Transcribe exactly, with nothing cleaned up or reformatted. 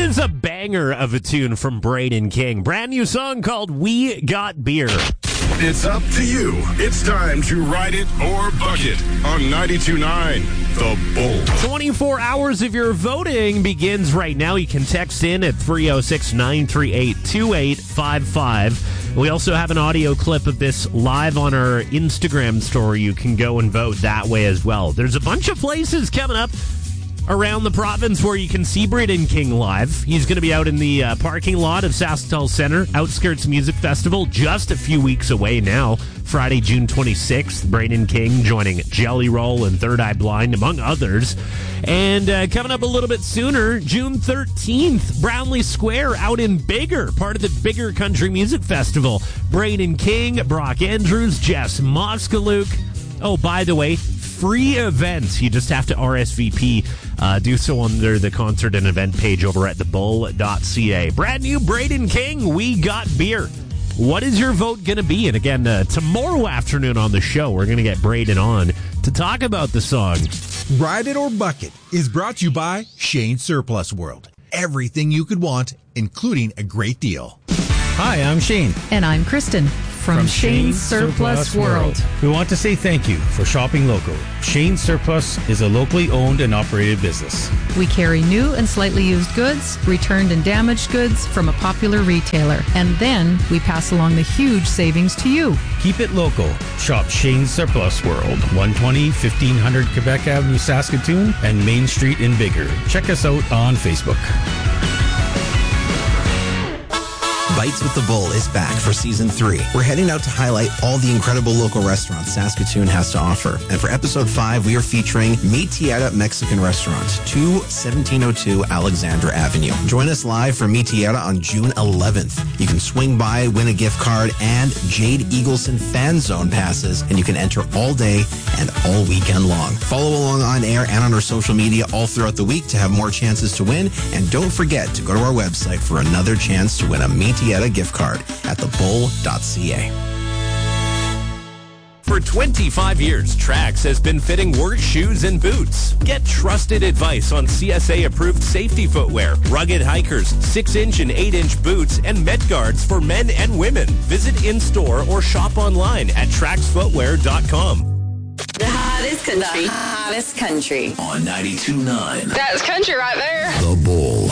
is a banger of a tune from Braden King. Brand new song called We Got Beer. It's up to you. It's time to ride it or buck it on ninety-two point nine The Bull. twenty-four hours of your voting begins right now. You can text in at three oh six, nine three eight, two eight five five. We also have an audio clip of this live on our Instagram story. You can go and vote that way as well. There's a bunch of places coming up around the province where you can see Braden King live. He's going to be out in the uh, parking lot of Saskatoon Centre, Outskirts Music Festival, just a few weeks away now. Friday, June twenty-sixth, Braden King joining Jelly Roll and Third Eye Blind, among others. And uh, coming up a little bit sooner, June thirteenth, Brownlee Square out in Bigger, part of the Bigger Country Music Festival. Braden King, Brock Andrews, Jess Moskaluke. Oh, by the way, free events. You just have to R S V P. Uh, do so under the concert and event page over at the bull dot c a. Brand new Braden King, We Got Beer. What is your vote going to be? And again, uh, tomorrow afternoon on the show, we're going to get Braden on to talk about the song. Ride It or Bucket is brought to you by Shane Surplus World. Everything you could want, including a great deal. Hi, I'm Shane. And I'm Kristen. From, From Shane's Surplus, Surplus World. World. We want to say thank you for shopping local. Shane's Surplus is a locally owned and operated business. We carry new and slightly used goods, returned and damaged goods from a popular retailer, and then we pass along the huge savings to you. Keep it local. Shop Shane's Surplus World, one twenty, fifteen hundred Quebec Avenue, Saskatoon, and Main Street in Bigger. Check us out on Facebook. Bites with the Bull is back for season three. We're heading out to highlight all the incredible local restaurants Saskatoon has to offer. And for episode five, we are featuring Mi Tierra Mexican Restaurant, two seventeen oh two Alexandra Avenue. Join us live for Mi Tierra on June eleventh. You can swing by, win a gift card, and Jade Eagleson Fan Zone passes, and you can enter all day and all weekend long. Follow along on air and on our social media all throughout the week to have more chances to win. And don't forget to go to our website for another chance to win a Mi Tierra gift card at the bull dot c a. For twenty-five years, Trax has been fitting work shoes and boots. Get trusted advice on C S A-approved safety footwear, rugged hikers, six-inch and eight-inch boots, and Met Guards for men and women. Visit in-store or shop online at trax footwear dot com. The hottest country. The hottest country. On ninety-two point nine That's country right there. The Bull.